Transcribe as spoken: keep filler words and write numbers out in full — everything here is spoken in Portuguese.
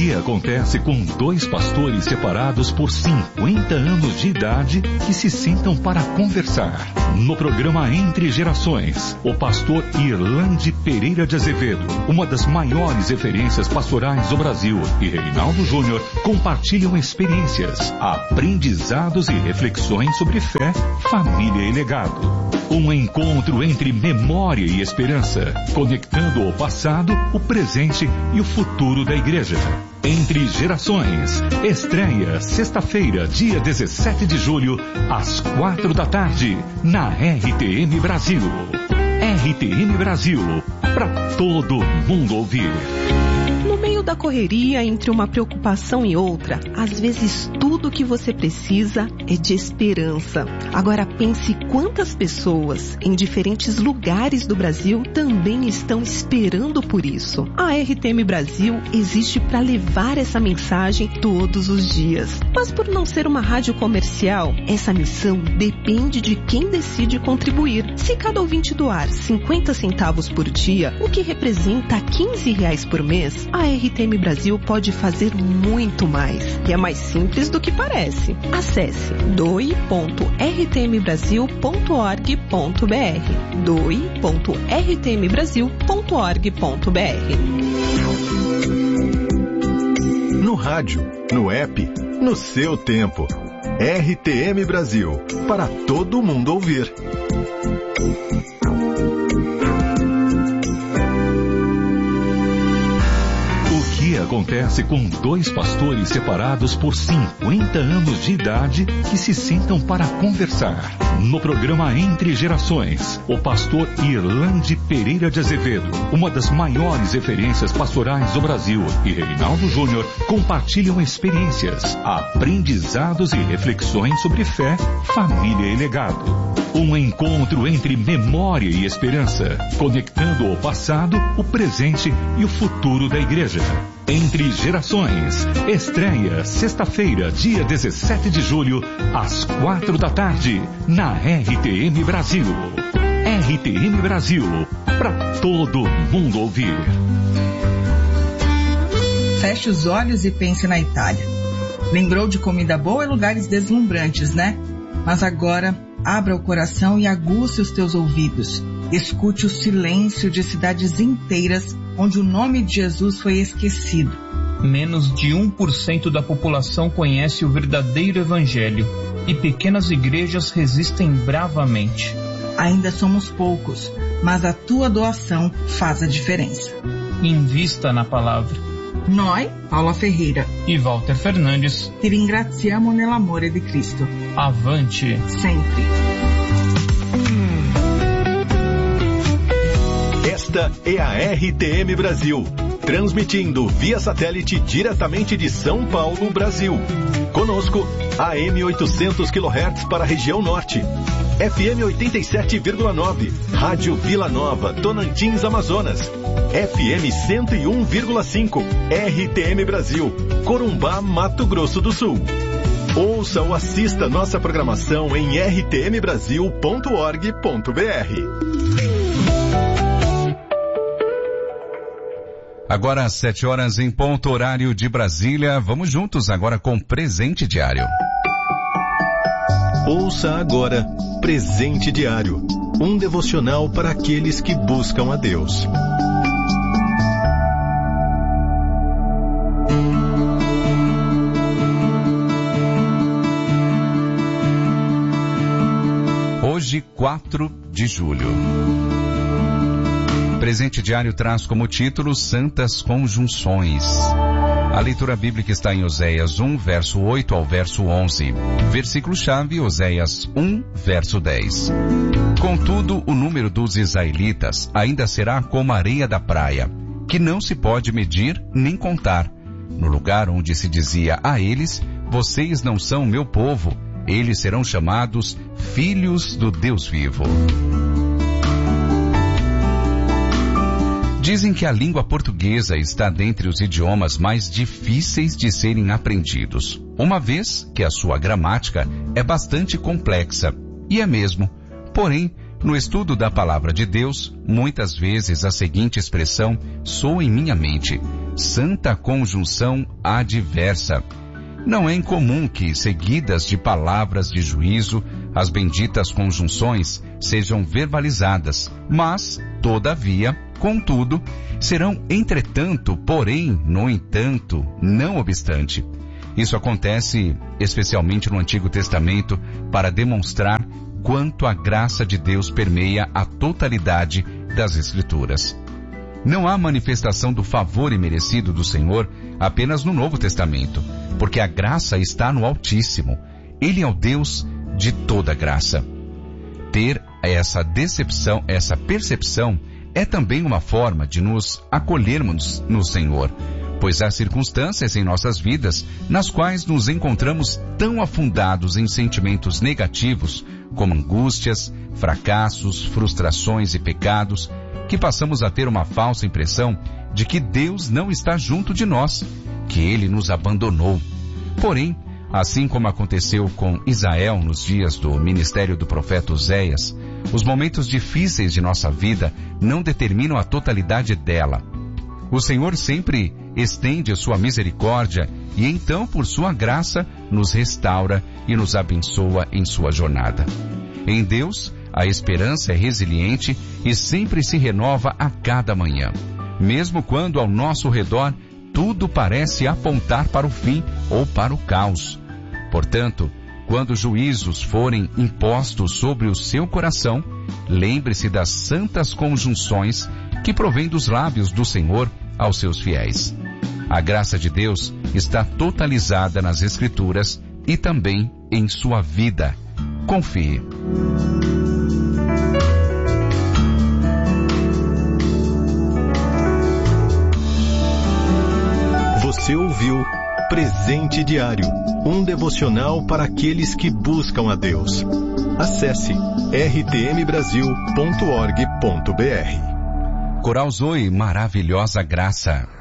que acontece com dois pastores separados por cinquenta anos de idade que se sentam para conversar? No programa Entre Gerações, o pastor Irlande Pereira de Azevedo, uma das maiores referências pastorais do Brasil, e Reinaldo Júnior compartilham experiências, aprendizados e reflexões sobre fé, família e legado. Um encontro entre memória e esperança, conectando o passado, o presente e o futuro da igreja. Entre Gerações, estreia sexta-feira, dia dezessete de julho, às quatro da tarde, na R T M Brasil. R T M Brasil, para todo mundo ouvir. No meio da correria, entre uma preocupação e outra, às vezes tudo que você precisa é de esperança. Agora pense quantas pessoas em diferentes lugares do Brasil também estão esperando por isso. A R T M Brasil existe para levar essa mensagem todos os dias. Mas por não ser uma rádio comercial, essa missão depende de quem decide contribuir. Se cada ouvinte doar cinquenta centavos por dia, o que representa quinze reais por mês, a R T M Brasil pode fazer muito mais. E é mais simples do que parece. Acesse doe ponto r t m brasil ponto org ponto b r doe ponto r t m brasil ponto org ponto b r. No rádio, no app, no seu tempo. R T M Brasil, para todo mundo ouvir. O que acontece com dois pastores separados por cinquenta anos de idade que se sentam para conversar? No programa Entre Gerações, o pastor Irlande Pereira de Azevedo, uma das maiores referências pastorais do Brasil, e Reinaldo Júnior compartilham experiências, aprendizados e reflexões sobre fé, família e legado. Um encontro entre memória e esperança, conectando o passado, o presente e o futuro da igreja. Entre Gerações, estreia sexta-feira, dia dezessete de julho, às quatro da tarde, na R T M Brasil. R T M Brasil, para todo mundo ouvir. Feche os olhos e pense na Itália. Lembrou de comida boa e lugares deslumbrantes, né? Mas agora, abra o coração e aguce os teus ouvidos. Escute o silêncio de cidades inteiras onde o nome de Jesus foi esquecido. Menos de um por cento da população conhece o verdadeiro evangelho e pequenas igrejas resistem bravamente. Ainda somos poucos, mas a tua doação faz a diferença. Invista na palavra. Noi, Paula Ferreira e Walter Fernandes, ti ringraziamo nell'amore di Cristo. Avante! Sempre. Esta é a R T M Brasil, transmitindo via satélite diretamente de São Paulo, Brasil. Conosco, A M oitocentos quilohertz para a região norte, F M oitenta e sete vírgula nove, Rádio Vila Nova, Tocantins, Amazonas, F M cento e um vírgula cinco, R T M Brasil, Corumbá, Mato Grosso do Sul. Ouça ou assista nossa programação em r t m brasil ponto org ponto b r. Agora às sete horas em ponto, horário de Brasília. Vamos juntos agora com Presente Diário. Ouça agora Presente Diário, um devocional para aqueles que buscam a Deus. Hoje, quatro de julho. Presente Diário traz como título Santas Conjunções. A leitura bíblica está em Oséias um, verso oito ao verso onze. Versículo-chave, Oséias um, verso dez. Contudo, o número dos israelitas ainda será como a areia da praia, que não se pode medir nem contar. No lugar onde se dizia a eles, vocês não são meu povo, eles serão chamados filhos do Deus vivo. Dizem que a língua portuguesa está dentre os idiomas mais difíceis de serem aprendidos, uma vez que a sua gramática é bastante complexa, e é mesmo. Porém, no estudo da palavra de Deus, muitas vezes a seguinte expressão soa em minha mente: Santa Conjunção Adversa. Não é incomum que, seguidas de palavras de juízo, as benditas conjunções sejam verbalizadas, mas, todavia, contudo, serão entretanto, porém, no entanto, não obstante. Isso acontece especialmente no Antigo Testamento para demonstrar quanto a graça de Deus permeia a totalidade das Escrituras. Não há manifestação do favor imerecido do Senhor apenas no Novo Testamento, porque a graça está no Altíssimo. Ele é o Deus de toda graça. Ter essa decepção, essa percepção, é também uma forma de nos acolhermos no Senhor, pois há circunstâncias em nossas vidas nas quais nos encontramos tão afundados em sentimentos negativos, como angústias, fracassos, frustrações e pecados, que passamos a ter uma falsa impressão de que Deus não está junto de nós, que Ele nos abandonou. Porém, assim como aconteceu com Israel nos dias do ministério do profeta Oséias, os momentos difíceis de nossa vida não determinam a totalidade dela. O Senhor sempre estende a sua misericórdia e então, por sua graça, nos restaura e nos abençoa em sua jornada. Em Deus, a esperança é resiliente e sempre se renova a cada manhã, mesmo quando ao nosso redor tudo parece apontar para o fim ou para o caos. Portanto, quando juízos forem impostos sobre o seu coração, lembre-se das santas conjunções que provém dos lábios do Senhor aos seus fiéis. A graça de Deus está totalizada nas Escrituras e também em sua vida. Confie. Você ouviu Presente Diário, um devocional para aqueles que buscam a Deus. Acesse r t m brasil ponto org ponto b r. Coral Zoe, maravilhosa graça.